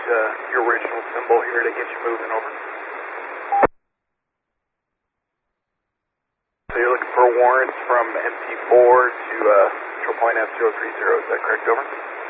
your original symbol here to get you moving over. So you're looking for warrants from MT4 to Control Point F030, is that correct, over?